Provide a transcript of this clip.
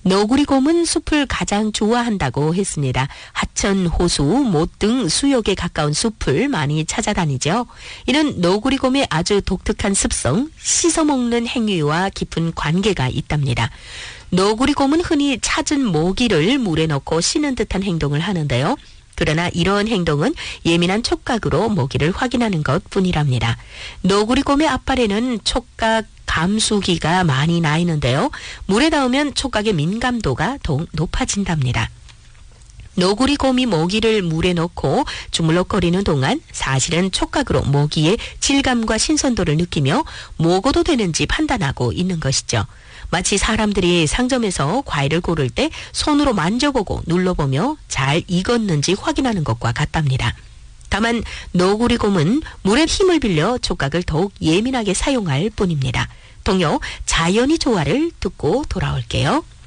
너구리곰은 숲을 가장 좋아한다고 했습니다. 하천, 호수, 못 등 수욕에 가까운 숲을 많이 찾아다니죠. 이는 너구리곰의 아주 독특한 습성, 씻어먹는 행위와 깊은 관계가 있답니다. 너구리곰은 흔히 찾은 모기를 물에 넣고 씻는 듯한 행동을 하는데요. 그러나 이러한 행동은 예민한 촉각으로 모기를 확인하는 것뿐이랍니다. 너구리곰의 앞발에는 촉각 감수기가 많이 나 있는데요. 물에 닿으면 촉각의 민감도가 더욱 높아진답니다. 너구리곰이 모기를 물에 넣고 주물럭거리는 동안 사실은 촉각으로 모기의 질감과 신선도를 느끼며 먹어도 되는지 판단하고 있는 것이죠. 마치 사람들이 상점에서 과일을 고를 때 손으로 만져보고 눌러보며 잘 익었는지 확인하는 것과 같답니다. 다만 너구리곰은 물의 힘을 빌려 촉각을 더욱 예민하게 사용할 뿐입니다. 동요 자연이 조화를 듣고 돌아올게요.